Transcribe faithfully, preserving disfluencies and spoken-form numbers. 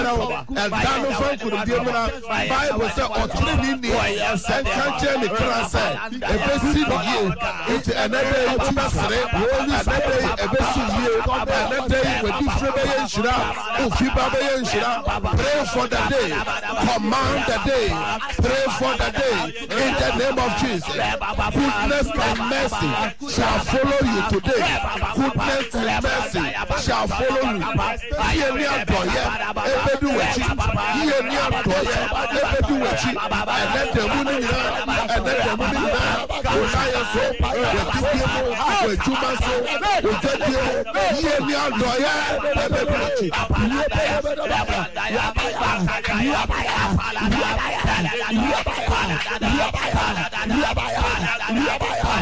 and down from could be Bible said or training me and catching the class a best you into another day another a best you another day with different shira ufiba shira pray for the day command the day pray for the day in the name of Jesus. Goodness and mercy shall follow you today. Goodness and mercy shall follow you. Hear me out here. Ever do it. Hear me out here. Ever do it. And let the woman and let the woman hear me out here. Ever do it.